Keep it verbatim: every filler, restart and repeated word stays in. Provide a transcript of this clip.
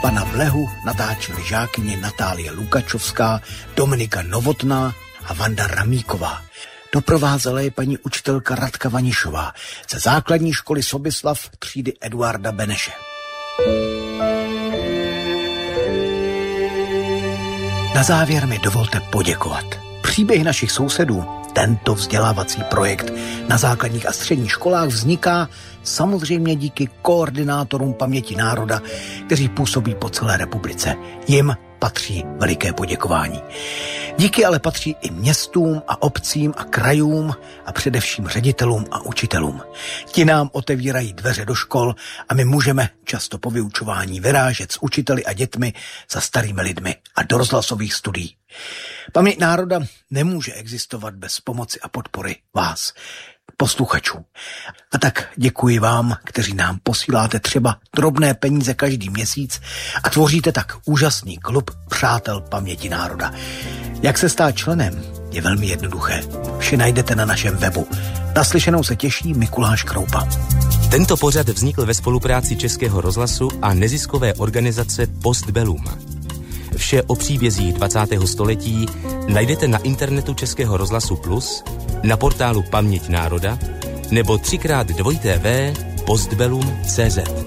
Pana Vlehu natáčeli žákyně Natálie Lukačovská, Dominika Novotná a Vanda Ramíková. Doprovázela je paní učitelka Radka Vanišová ze základní školy Sobislav třídy Eduarda Beneše. Na závěr mi dovolte poděkovat. Příběhy našich sousedů, tento vzdělávací projekt na základních a středních školách vzniká samozřejmě díky koordinátorům Paměti národa, kteří působí po celé republice. Jim patří veliké poděkování. Díky ale patří i městům a obcím a krajům a především ředitelům a učitelům. Ti nám otevírají dveře do škol a my můžeme často po vyučování vyrážet s učiteli a dětmi za starými lidmi a do rozhlasových studií. Paměť národa nemůže existovat bez pomoci a podpory vás, posluchačů. A tak děkuji vám, kteří nám posíláte třeba drobné peníze každý měsíc a tvoříte tak úžasný klub Přátel paměti národa. Jak se stát členem, je velmi jednoduché. Vše najdete na našem webu. Naslyšenou se těší Mikuláš Kroupa. Tento pořad vznikl ve spolupráci Českého rozhlasu a neziskové organizace Postbellum. Vše o příbězích dvacátého století najdete na internetu Českého rozhlasu Plus, na portálu Paměť národa nebo třikrát dvojité v postbellum tečka cé zet.